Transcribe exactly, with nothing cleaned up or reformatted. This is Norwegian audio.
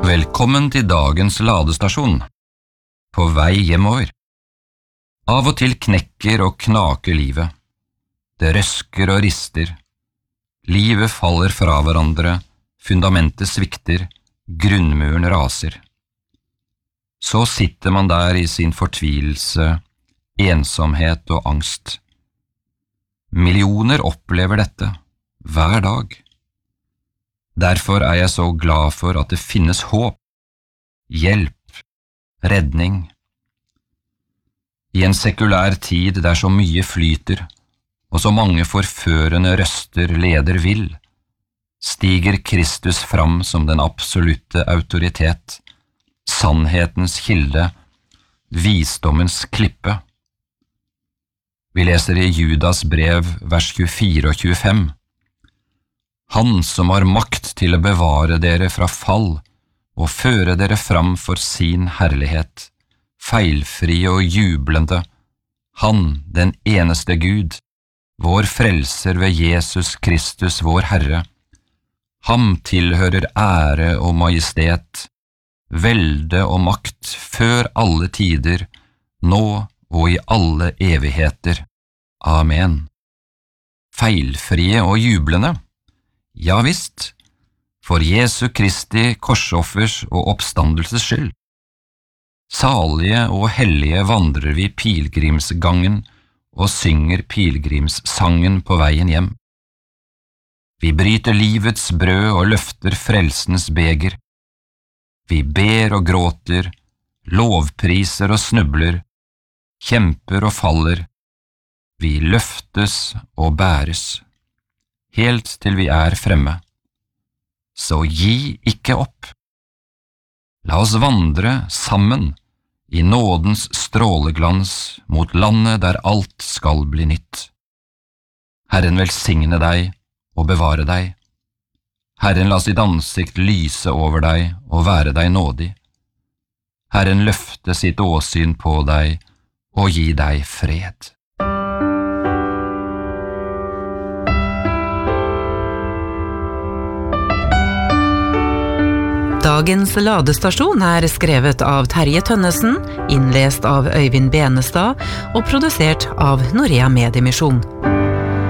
Velkommen til dagens ladestasjon. På vei hjemover. Av og til knekker og knaker livet. Det røsker og rister. Livet faller fra hverandre, fundamentet svikter, grunnmuren raser. Så sitter man der i sin fortvilelse, ensomhet og angst. Millioner opplever dette, hver dag. Derfor er jeg så glad for at det finnes håp, hjelp, redning. I en sekulær tid der så mye flyter, og så mange forførende røster leder vill, stiger Kristus fram som den absolutte autoritet, sannhetens kilde, visdommens klippe. Vi leser i Judas brev, vers tjuefire og tjuefem. Han som har makt til å bevare dere fra fall og føre dere fram for sin herlighet, feilfrie og jublende, han, den eneste Gud, vår frelser ved Jesus Kristus, vår Herre. Ham tilhører ære og majestet, velde og makt før alle tider, nå og i alle evigheter. Amen. Feilfrie og jublende? Ja visst, for Jesu Kristi korsoffers og oppstandelses skyld. Salige og hellige vandrer vi pilgrimsgangen og synger pilgrimssangen på veien hjem. Vi bryter livets brød og løfter frelsens beger. Vi ber og gråter, lovpriser og snubler, kjemper og faller. Vi løftes og bæres, helt til vi er fremme. Så gi ikke opp. La oss vandre sammen i nådens stråleglans mot landet der alt skal bli nytt. Herren velsigne deg og bevare deg. Herren la sitt ansikt lyse over deg og være deg nådig. Herren løfte sitt åsyn på deg og gi deg fred. Dagens ladestasjon er skrevet av Terje Tønnesen, innlest av Øyvind Benestad og produsert av Norea Mediemisjon.